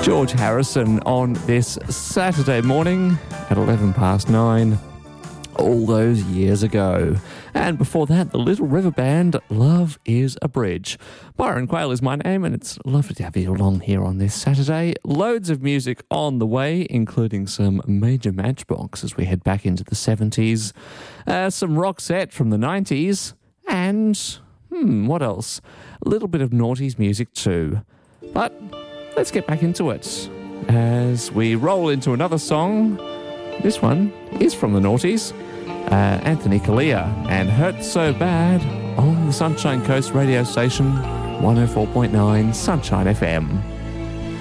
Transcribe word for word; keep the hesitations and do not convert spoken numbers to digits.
George Harrison on this Saturday morning at eleven past nine, all those years ago. And before that, the Little River Band, Love is a Bridge. Byron Quayle is my name, and it's lovely to have you along here on this Saturday. Loads of music on the way, including some major Matchbox as we head back into the seventies, uh, some Roxette from the nineties, and, hmm, what else? A little bit of noughties music too. But let's get back into it as we roll into another song. This one is from the noughties. Uh, Anthony Kalia and Hurt So Bad on the Sunshine Coast radio station, one oh four point nine Sunshine F M.